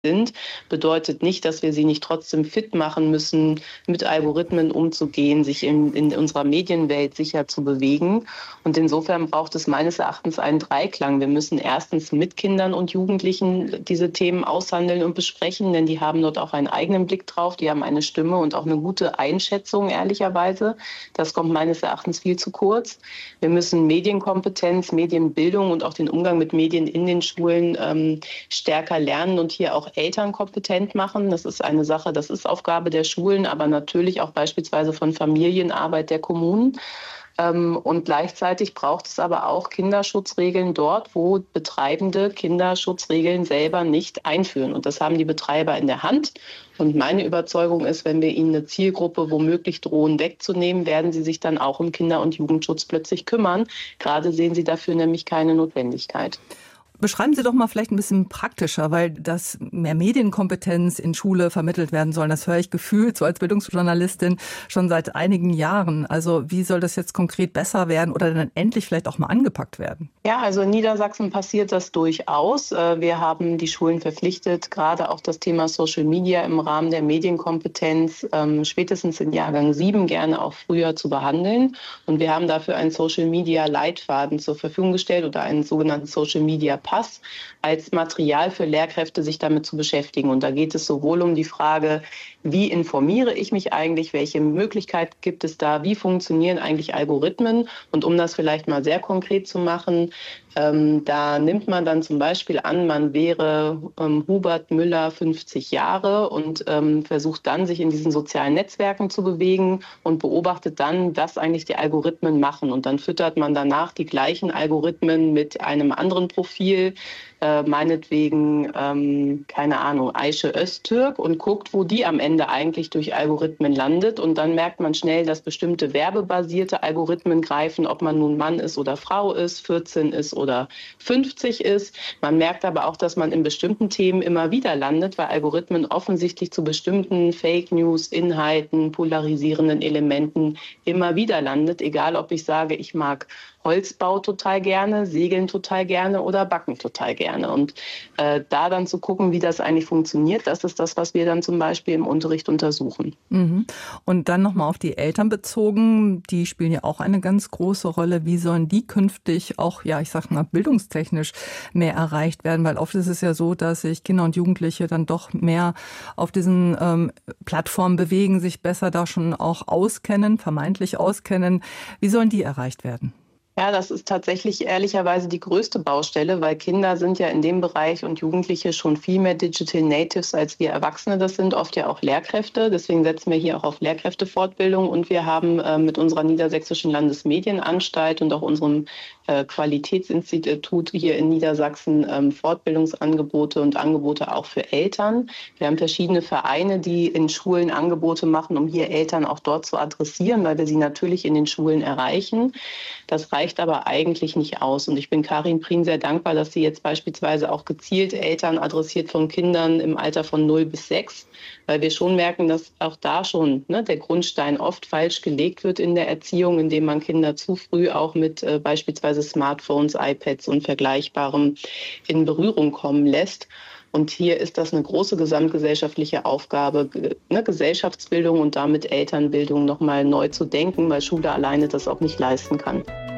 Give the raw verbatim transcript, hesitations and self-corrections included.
sind, bedeutet nicht, dass wir sie nicht trotzdem fit machen müssen, mit Algorithmen umzugehen, sich in, in unserer Medienwelt sicher zu bewegen. Und insofern braucht es meines Erachtens einen Dreiklang. Wir müssen erstens mit Kindern und Jugendlichen diese Themen aushandeln und besprechen, denn die haben dort auch einen eigenen Blick drauf, die haben eine Stimme und auch eine gute Einschätzung, ehrlicherweise. Das kommt meines Erachtens viel zu kurz. Wir müssen Medienkompetenz, Medienbildung und auch den Umgang mit Medien in den Schulen ähm, stärker lernen und hier auch Eltern kompetent machen. Das ist eine Sache, das ist Aufgabe der Schulen, aber natürlich auch beispielsweise von Familienarbeit der Kommunen. Und gleichzeitig braucht es aber auch Kinderschutzregeln dort, wo Betreibende Kinderschutzregeln selber nicht einführen. Und das haben die Betreiber in der Hand. Und meine Überzeugung ist, wenn wir ihnen eine Zielgruppe womöglich drohen wegzunehmen, werden sie sich dann auch um Kinder- und Jugendschutz plötzlich kümmern. Gerade sehen sie dafür nämlich keine Notwendigkeit. Beschreiben Sie doch mal vielleicht ein bisschen praktischer, weil dass mehr Medienkompetenz in Schule vermittelt werden soll, das höre ich gefühlt so als Bildungsjournalistin schon seit einigen Jahren. Also wie soll das jetzt konkret besser werden oder dann endlich vielleicht auch mal angepackt werden? Ja, also in Niedersachsen passiert das durchaus. Wir haben die Schulen verpflichtet, gerade auch das Thema Social Media im Rahmen der Medienkompetenz spätestens in Jahrgang sieben, gerne auch früher zu behandeln. Und wir haben dafür einen Social Media Leitfaden zur Verfügung gestellt oder einen sogenannten Social Media Pass als Material für Lehrkräfte, sich damit zu beschäftigen. Und da geht es sowohl um die Frage, wie informiere ich mich eigentlich, welche Möglichkeit gibt es da, wie funktionieren eigentlich Algorithmen? Und um das vielleicht mal sehr konkret zu machen, ähm, da nimmt man dann zum Beispiel an, man wäre ähm, Hubert Müller, fünfzig Jahre und ähm, versucht dann, sich in diesen sozialen Netzwerken zu bewegen und beobachtet dann, was eigentlich die Algorithmen machen. Und dann füttert man danach die gleichen Algorithmen mit einem anderen Profil, äh, meinetwegen, ähm, keine Ahnung, Ayşe Öztürk und guckt, wo die am Ende eigentlich durch Algorithmen landet. Und dann merkt man schnell, dass bestimmte werbebasierte Algorithmen greifen, ob man nun Mann ist oder Frau ist, vierzehn ist oder fünfzig ist. Man merkt aber auch, dass man in bestimmten Themen immer wieder landet, weil Algorithmen offensichtlich zu bestimmten Fake News, Inhalten, polarisierenden Elementen immer wieder landet. Egal, ob ich sage, ich mag Holzbau total gerne, Segeln total gerne oder Backen total gerne. Und äh, da dann zu gucken, wie das eigentlich funktioniert, das ist das, was wir dann zum Beispiel im Unterricht untersuchen. Mhm. Und dann nochmal auf die Eltern bezogen, die spielen ja auch eine ganz große Rolle. Wie sollen die künftig auch, ja, ich sag mal, bildungstechnisch mehr erreicht werden? Weil oft ist es ja so, dass sich Kinder und Jugendliche dann doch mehr auf diesen ähm, Plattformen bewegen, sich besser da schon auch auskennen, vermeintlich auskennen. Wie sollen die erreicht werden? Ja, das ist tatsächlich ehrlicherweise die größte Baustelle, weil Kinder sind ja in dem Bereich und Jugendliche schon viel mehr Digital Natives, als wir Erwachsene das sind, oft ja auch Lehrkräfte. Deswegen setzen wir hier auch auf Lehrkräftefortbildung und wir haben äh, mit unserer Niedersächsischen Landesmedienanstalt und auch unserem äh, Qualitätsinstitut hier in Niedersachsen ähm, Fortbildungsangebote und Angebote auch für Eltern. Wir haben verschiedene Vereine, die in Schulen Angebote machen, um hier Eltern auch dort zu adressieren, weil wir sie natürlich in den Schulen erreichen. Das reicht aber eigentlich nicht aus. Und ich bin Karin Prien sehr dankbar, dass sie jetzt beispielsweise auch gezielt Eltern adressiert von Kindern im Alter von null bis sechs, weil wir schon merken, dass auch da schon ne, der Grundstein oft falsch gelegt wird in der Erziehung, indem man Kinder zu früh auch mit äh, beispielsweise Smartphones, iPads und Vergleichbarem in Berührung kommen lässt. Und hier ist das eine große gesamtgesellschaftliche Aufgabe, ne, Gesellschaftsbildung und damit Elternbildung nochmal neu zu denken, weil Schule alleine das auch nicht leisten kann.